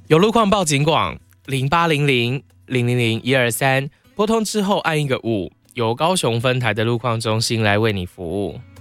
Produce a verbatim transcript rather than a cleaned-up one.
有路况报警广零八零零零零零一二三，拨通之后按一个五，由高雄分台的路况中心来为你服务。